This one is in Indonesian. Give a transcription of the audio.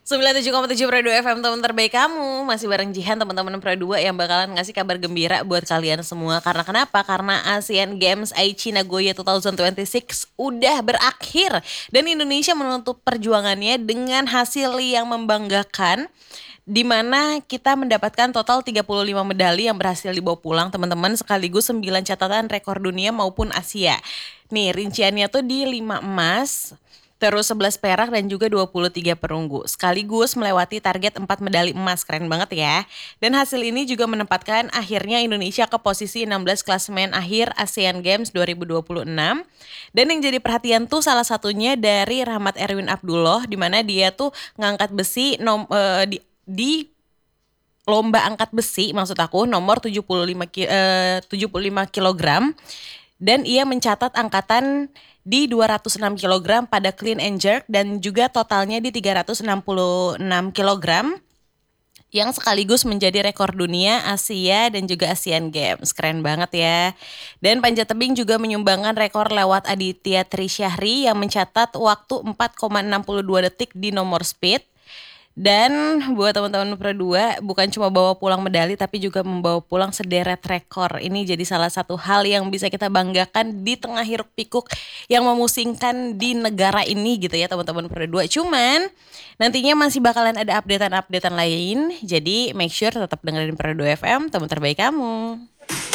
97,7 Pro 2 FM teman terbaik kamu. Masih bareng Jihan teman-teman Pro 2 yang bakalan ngasih kabar gembira buat kalian semua. Karena kenapa? Karena Asian Games Aichi Nagoya 2026 udah berakhir. Dan Indonesia menutup perjuangannya dengan hasil yang membanggakan, di mana kita mendapatkan total 35 medali yang berhasil dibawa pulang teman-teman, sekaligus 9 catatan rekor dunia maupun Asia. Nih rinciannya tuh di 5 emas, terus 11 perak dan juga 23 perunggu. Sekaligus melewati target 4 medali emas. Keren banget ya. Dan hasil ini juga menempatkan akhirnya Indonesia ke posisi 16 klasemen akhir ASEAN Games 2026. Dan yang jadi perhatian tuh salah satunya dari Rahmat Erwin Abdullah, di mana dia tuh ngangkat besi di lomba angkat besi, maksud aku nomor 75 kilogram, dan ia mencatat angkatan di 206 kilogram pada clean and jerk dan juga totalnya di 366 kilogram yang sekaligus menjadi rekor dunia Asia dan juga Asian Games. Keren banget ya. Dan panjat tebing juga menyumbangkan rekor lewat Aditya Trisyahri yang mencatat waktu 4,62 detik di nomor speed. Dan buat teman-teman Pro 2 bukan cuma bawa pulang medali tapi juga membawa pulang sederet rekor. Ini jadi salah satu hal yang bisa kita banggakan di tengah hiruk pikuk yang memusingkan di negara ini gitu ya teman-teman Pro 2. Cuman nantinya masih bakalan ada updatean-updatean lain. Jadi make sure tetap dengerin Pro 2 FM, teman terbaik kamu.